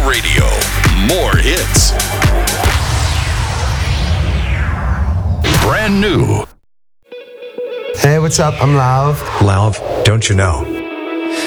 Radio. More hits. Brand new. Hey, what's up? I'm Lauv. Lauv, don't you know?